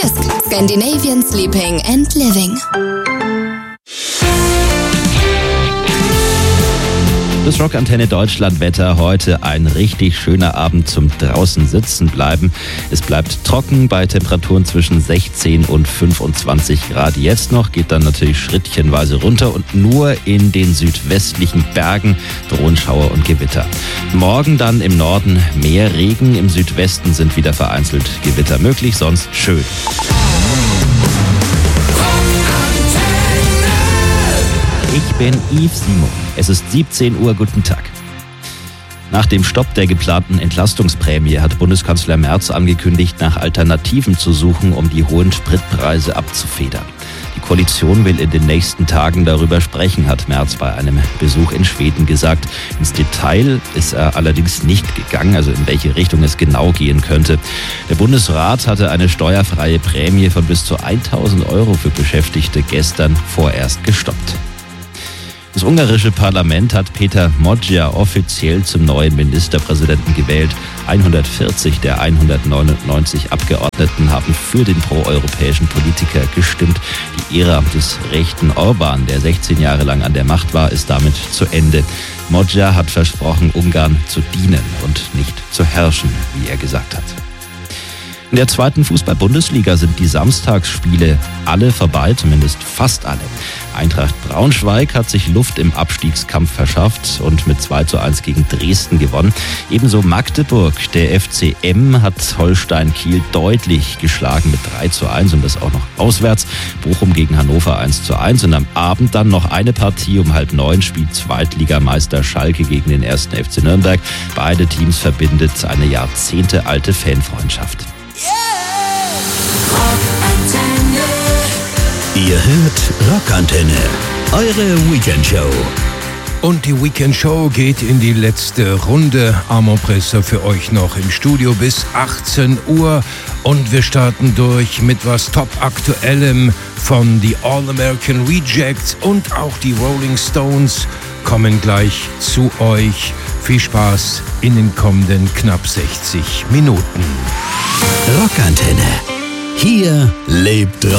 Scandinavian Sleeping and Living. Das Rockantenne Deutschland Wetter heute ein richtig schöner Abend zum draußen sitzen bleiben. Es bleibt trocken bei Temperaturen zwischen 16 und 25 Grad. Jetzt noch geht dann natürlich schrittchenweise runter und nur in den südwestlichen Bergen drohen Schauer und Gewitter. Morgen dann im Norden mehr Regen, im Südwesten sind wieder vereinzelt Gewitter möglich, sonst schön. Ich bin Yves Simon. Es ist 17 Uhr. Guten Tag. Nach dem Stopp der geplanten Entlastungsprämie hat Bundeskanzler Merz angekündigt, nach Alternativen zu suchen, um die hohen Spritpreise abzufedern. Die Koalition will in den nächsten Tagen darüber sprechen, hat Merz bei einem Besuch in Schweden gesagt. Ins Detail ist er allerdings nicht gegangen, also in welche Richtung es genau gehen könnte. Der Bundesrat hatte eine steuerfreie Prämie von bis zu 1.000 € für Beschäftigte gestern vorerst gestoppt. Das ungarische Parlament hat Peter Magyar offiziell zum neuen Ministerpräsidenten gewählt. 140 der 199 Abgeordneten haben für den proeuropäischen Politiker gestimmt. Die Ära des rechten Orban, der 16 Jahre lang an der Macht war, ist damit zu Ende. Magyar hat versprochen, Ungarn zu dienen und nicht zu herrschen, wie er gesagt hat. In der zweiten Fußball-Bundesliga sind die Samstagsspiele alle vorbei, zumindest fast alle. Eintracht Braunschweig hat sich Luft im Abstiegskampf verschafft und mit 2:1 gegen Dresden gewonnen. Ebenso Magdeburg. Der FCM hat Holstein Kiel deutlich geschlagen mit 3:1 und das auch noch auswärts. Bochum gegen Hannover 1:1 und am Abend dann noch eine Partie um 8:30 spielt Zweitligameister Schalke gegen den 1. FC Nürnberg. Beide Teams verbindet eine jahrzehntealte Fanfreundschaft. Ihr hört Rockantenne, eure Weekendshow. Und die Weekendshow geht in die letzte Runde. Armand Presser für euch noch im Studio bis 18 Uhr. Und wir starten durch mit was Top-Aktuellem von The All-American Rejects und auch die Rolling Stones kommen gleich zu euch. Viel Spaß in den kommenden knapp 60 Minuten. Rockantenne. Hier lebt Rock.